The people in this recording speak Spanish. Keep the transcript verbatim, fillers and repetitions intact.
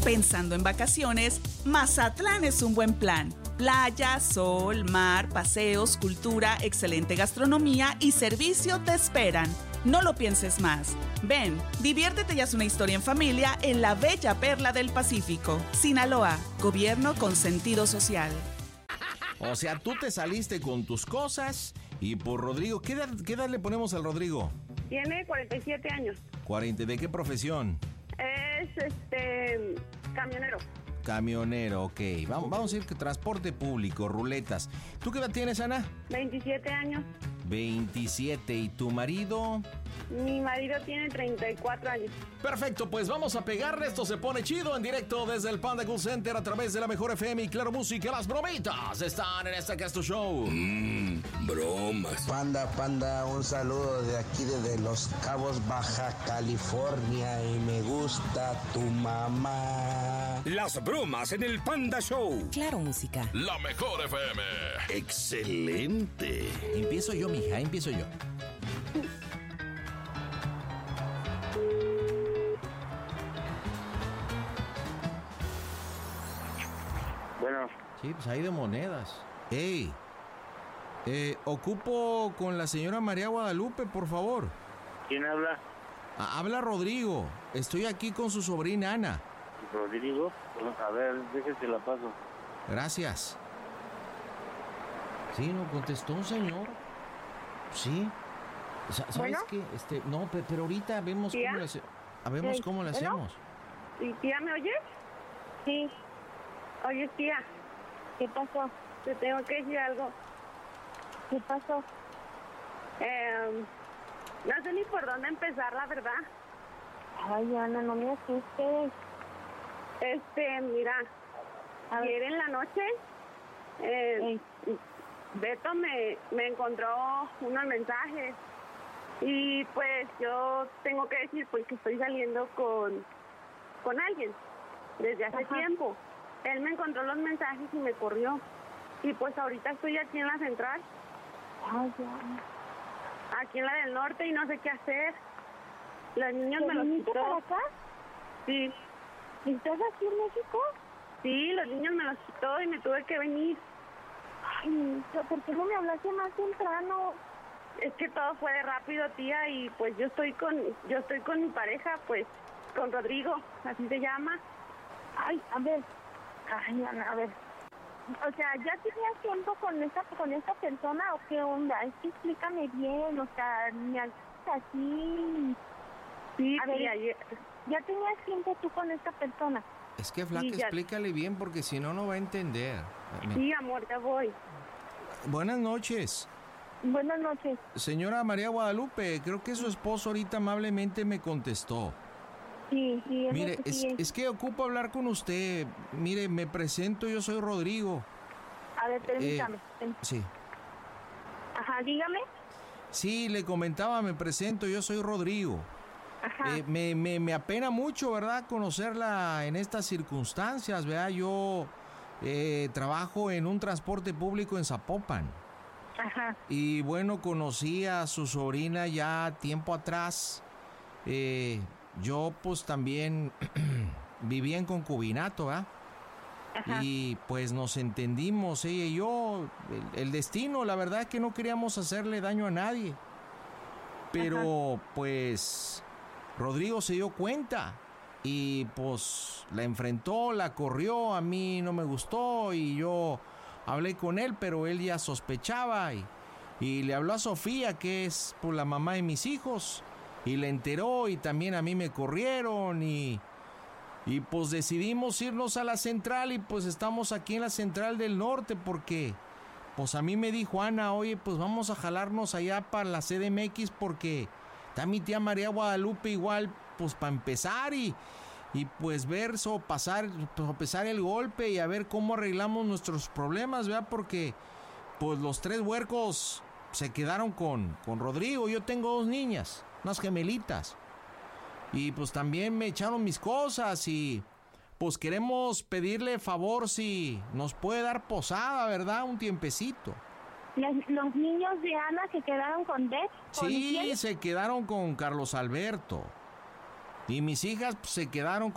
Pensando en vacaciones, Mazatlán es un buen plan. Playa, sol, mar, paseos, cultura, excelente gastronomía y servicio te esperan. No lo pienses más. Ven, diviértete y haz una historia en familia en la bella perla del Pacífico. Sinaloa, gobierno con sentido social. O sea, tú te saliste con tus cosas y por Rodrigo, ¿qué edad, qué edad le ponemos al Rodrigo? Tiene cuarenta y siete años. cuarenta, ¿de qué profesión? Es, este, camionero. Camionero, ok. Vamos, vamos a ir que transporte público, ruletas. ¿Tú qué edad tienes, Ana? veintisiete años. veintisiete. ¿Y tu marido? Mi marido tiene treinta y cuatro años. Perfecto, pues vamos a pegarle. Esto se pone chido en directo desde el Panda Cool Center a través de la Mejor F M y Claro Música. Las bromitas están en este Casto Show. Mmm, bromas. Panda, panda, un saludo de aquí desde Los Cabos, Baja California, y me gusta tu mamá. Las bromas en el Panda Show. Claro Música. La Mejor F M. Excelente. Empiezo yo, mija, empiezo yo. Bueno. Sí, pues hay de monedas. Ey, eh, ocupo con la señora María Guadalupe, por favor. ¿Quién habla? Ah, habla Rodrigo. Estoy aquí con su sobrina Ana. ¿Rodrigo? A ver, déjese la paso. Gracias. Sí, nos contestó un señor. Sí. ¿Sabes ¿Bueno? qué? Este, no, pe- pero ahorita vemos ¿Tía? cómo le hace- a vemos Sí. cómo le ¿Bueno? hacemos. ¿Y tía, me oyes? Sí. Oye, tía. ¿Qué pasó? Te tengo que decir algo. ¿Qué pasó? Eh, no sé ni por dónde empezar, la verdad. Ay, Ana, no me asustes. Este, mira, A ver. ayer en la noche, eh, Beto me, me encontró unos mensajes y pues yo tengo que decir pues que estoy saliendo con, con alguien desde hace Ajá. tiempo. Él me encontró los mensajes y me corrió. Y pues ahorita estoy aquí en la central, Ay, Ana. aquí en la del norte, y no sé qué hacer. Los niños ¿Te me los viniste quitó. para acá? Sí, ¿Estás aquí en México? sí, los niños me los quitó y me tuve que venir. Ay, hija, ¿por qué no me hablaste más temprano? Es que todo fue de rápido, tía, y pues yo estoy con yo estoy con mi pareja, pues con Rodrigo, así se llama. Ay, a ver. Ay, Ana, a ver. O sea, ¿ya tenías tiempo con esta con esta persona o qué onda? Es que explícame bien, o sea, me hagas así. Sí, A ver, tía, ayer- ¿Ya tenías tiempo tú con esta persona? Es que, Flaca, Sí, ya. explícale bien porque si no, no va a entender. Mi- sí, amor, ya voy. Buenas noches. Buenas noches. Señora María Guadalupe, creo que su esposo ahorita amablemente me contestó. Sí, sí, es Mire, lo que es, sí es que ocupo hablar con usted. Mire, me presento, yo soy Rodrigo. A ver, permítame. Pen- Sí. Ajá, dígame. Sí, le comentaba, me presento, yo soy Rodrigo. Ajá. Eh, me, me, me apena mucho, ¿verdad?, conocerla en estas circunstancias, ¿verdad? Yo eh, trabajo en un transporte público en Zapopan. Ajá. Y bueno, conocí a su sobrina ya tiempo atrás. Eh, yo pues también vivía en concubinato, ¿verdad? Ajá. Y pues nos entendimos, ella y yo. El, el destino, la verdad es que no queríamos hacerle daño a nadie. Pero pues Rodrigo se dio cuenta y pues la enfrentó, la corrió, a mí no me gustó y yo hablé con él, pero él ya sospechaba y, y le habló a Sofía, que es pues, la mamá de mis hijos, y le enteró y también a mí me corrieron y, y pues decidimos irnos a la central y pues estamos aquí en la central del norte porque pues a mí me dijo Ana, oye, pues vamos a jalarnos allá para la C D M X porque está mi tía María Guadalupe igual, pues para empezar y, y pues ver, sopasar, sopesar el golpe y a ver cómo arreglamos nuestros problemas, ¿verdad? Porque pues los tres huercos se quedaron con, con Rodrigo. Yo tengo dos niñas, unas gemelitas. Y pues también me echaron mis cosas y pues queremos pedirle favor si nos puede dar posada, ¿verdad? Un tiempecito. ¿Los, los niños de Ana se quedaron con Deb? ¿Con Sí, quién? se quedaron con Carlos Alberto. Y mis hijas pues, se quedaron con